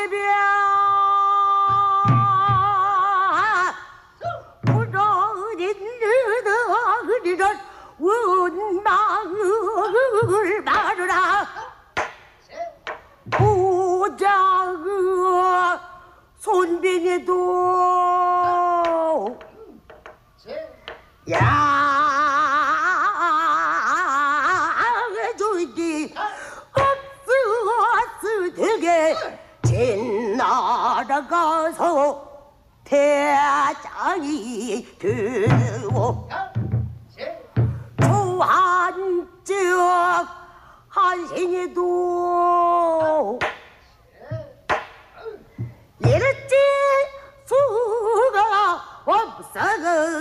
장대병 부러진느더그리던 원망을 말으라 보자그 손병에도 양해주기 없으되게 지나가서 대장이 되고 조한적 한생에도